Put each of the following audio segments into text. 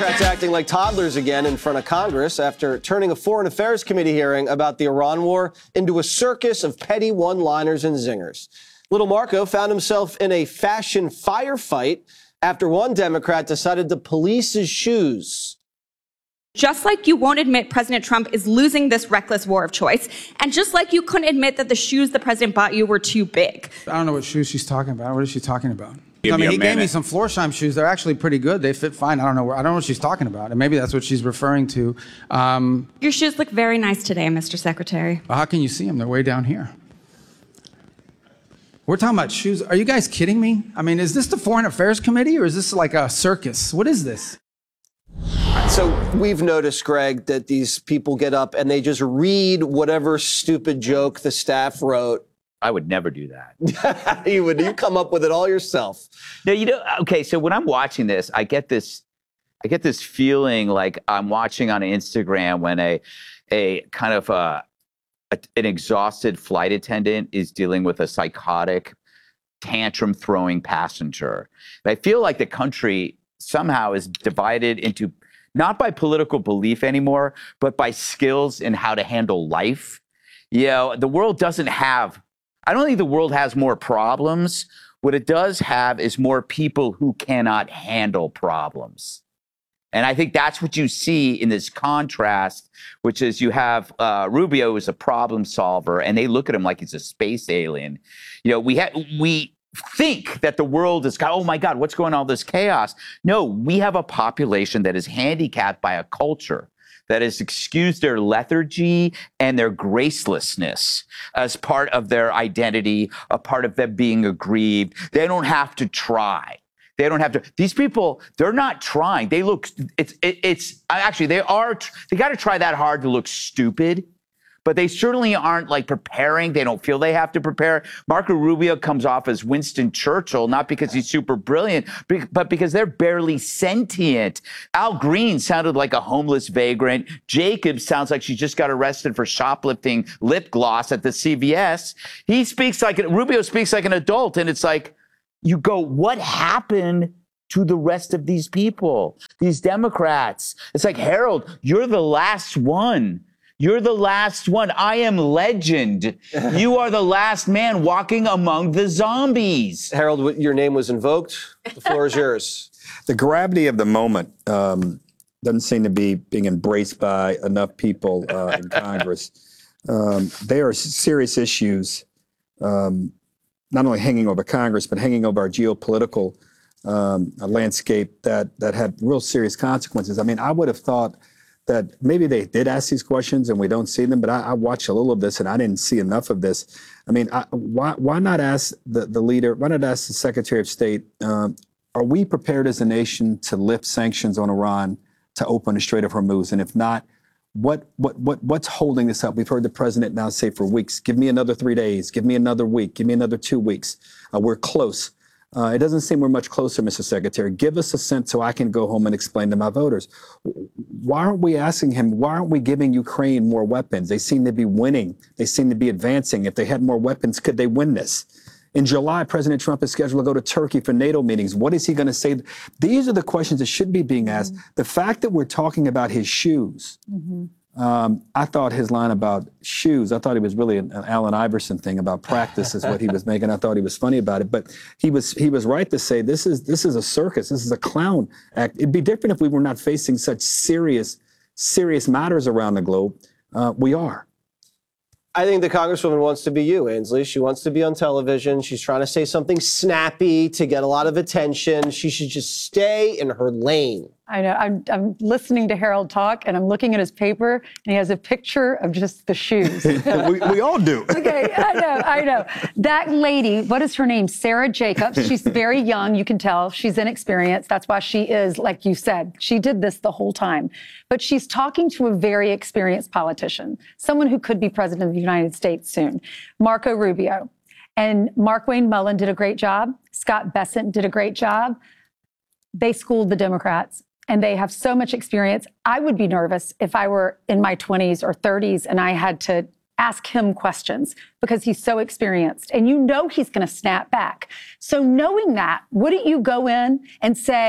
Democrats acting like toddlers again in front of Congress after turning a Foreign Affairs Committee hearing about the Iran war into a circus of petty one-liners and zingers. Little Marco found himself in a fashion firefight after one Democrat decided to police his shoes. Just like you won't admit President Trump is losing this reckless war of choice, and just like you couldn't admit that the shoes the president bought you were too big. I don't know what shoes she's talking about. What is she talking about? He gave me some Florsheim shoes. They're actually pretty good. They fit fine. I don't know what she's talking about. And maybe that's what she's referring to. Your shoes look very nice today, Mr. Secretary. Well, how can you see them? They're way down here. We're talking about shoes. Are you guys kidding me? I mean, is this the Foreign Affairs Committee or is this like a circus? What is this? So we've noticed, Greg, that these people get up and they just read whatever stupid joke the staff wrote. I would never do that. You come up with it all yourself. No, okay, so when I'm watching this, I get this feeling like I'm watching on Instagram when a kind of an exhausted flight attendant is dealing with a psychotic, tantrum-throwing passenger. I feel like the country somehow is divided into, not by political belief anymore, but by skills in how to handle life. You know, the world doesn't have, I don't think the world has more problems. What it does have is more people who cannot handle problems. And I think that's what you see in this contrast, which is you have Rubio, who's a problem solver, and they look at him like he's a space alien. You know, we think that the world is, oh my God, what's going on, all this chaos? No, we have a population that is handicapped by a culture that has excused their lethargy and their gracelessness as part of their identity, a part of them being aggrieved. They don't have to try. They don't have to. These people, they're not trying. They look, actually, they got to try that hard to look stupid, but they certainly aren't like preparing. They don't feel they have to prepare. Marco Rubio comes off as Winston Churchill, not because he's super brilliant, but because they're barely sentient. Al Green sounded like a homeless vagrant. Jacobs sounds like she just got arrested for shoplifting lip gloss at the CVS. Rubio speaks like an adult, and it's like, you go, what happened to the rest of these people, these Democrats? It's like, Harold, you're the last one. You're the last one. I am legend. You are the last man walking among the zombies. Harold, your name was invoked. The floor is yours. The gravity of the moment doesn't seem to be being embraced by enough people in Congress. There are serious issues, not only hanging over Congress, but hanging over our geopolitical landscape that have real serious consequences. I mean, I would have thought that maybe they did ask these questions and we don't see them, but I watched a little of this and I didn't see enough of this. I mean, why not ask the leader, why not ask the Secretary of State, are we prepared as a nation to lift sanctions on Iran to open the Strait of Hormuz? And if not, what's holding this up? We've heard the president now say for weeks, give me another 3 days, give me another week, give me another 2 weeks. We're close. It doesn't seem we're much closer, Mr. Secretary. Give us a sense so I can go home and explain to my voters. Why aren't we asking him, why aren't we giving Ukraine more weapons? They seem to be winning. They seem to be advancing. If they had more weapons, could they win this? In July, President Trump is scheduled to go to Turkey for NATO meetings. What is he going to say? These are the questions that should be being asked. The fact that we're talking about his shoes, I thought his line about shoes, I thought he was really an Allen Iverson thing about practice is what he was making. I thought he was funny about it. But he was right to say this is a circus. This is a clown act. It'd be different if we were not facing such serious matters around the globe. We are. I think the Congresswoman wants to be you, Ainsley. She wants to be on television. She's trying to say something snappy to get a lot of attention. She should just stay in her lane. I know. I'm listening to Harold talk, and I'm looking at his paper, and he has a picture of just the shoes. we all do. Okay, I know. That lady, what is her name? Sarah Jacobs. She's very young. You can tell she's inexperienced. That's why she is, like you said, she did this the whole time. But she's talking to a very experienced politician, someone who could be president of the United States soon, Marco Rubio. And Markwayne Mullin did a great job. Scott Bessent did a great job. They schooled the Democrats. And they have so much experience. I would be nervous if I were in my 20s or 30s and I had to ask him questions because he's so experienced. And you know he's going to snap back. So knowing that, wouldn't you go in and say,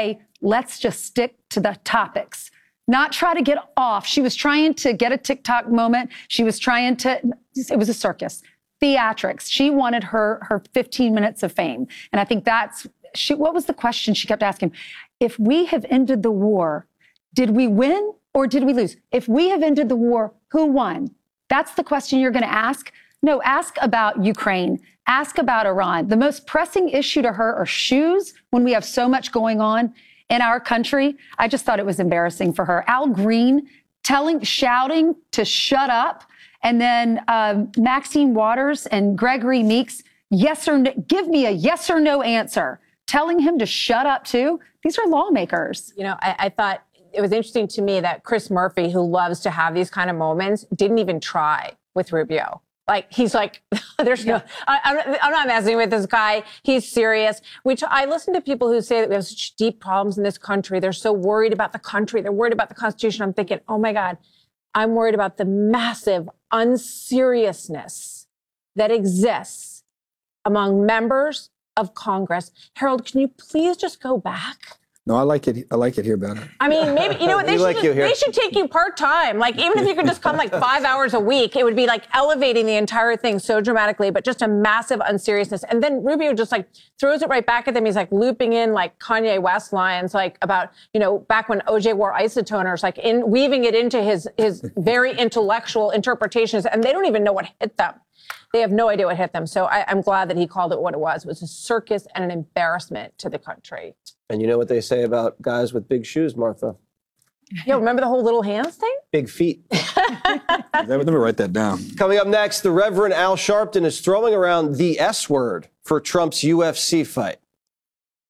let's just stick to the topics, not try to get off. She was trying to get a TikTok moment. She was trying to, it was a circus, theatrics. She wanted her 15 minutes of fame. And I think what was the question she kept asking? If we have ended the war, did we win or did we lose? If we have ended the war, who won? That's the question you're going to ask. No, ask about Ukraine. Ask about Iran. The most pressing issue to her are shoes when we have so much going on in our country. I just thought it was embarrassing for her. Al Green shouting to shut up. And then Maxine Waters and Gregory Meeks, yes or no, give me a yes or no answer. Telling him to shut up too. These are lawmakers. You know, I thought it was interesting to me that Chris Murphy, who loves to have these kind of moments, didn't even try with Rubio. Like, he's like, there's no, I'm not messing with this guy. He's serious. Which I listen to people who say that we have such deep problems in this country. They're so worried about the country. They're worried about the Constitution. I'm thinking, oh my God, I'm worried about the massive unseriousness that exists among members of Congress. Harold, can you please just go back? No, I like it. I like it here better. I mean, maybe, you know what, they should take you part-time. Like, even if you could just come like 5 hours a week, it would be like elevating the entire thing so dramatically, but just a massive unseriousness. And then Rubio just like throws it right back at them. He's like looping in like Kanye West lines, like about, you know, back when OJ wore isotoners, like weaving it into his very intellectual interpretations. And they don't even know what hit them. They have no idea what hit them. So I'm glad that he called it what it was. It was a circus and an embarrassment to the country. And you know what they say about guys with big shoes, Martha? Yo, remember the whole little hands thing? Big feet. Let me write that down. Coming up next, the Reverend Al Sharpton is throwing around the S word for Trump's UFC fight.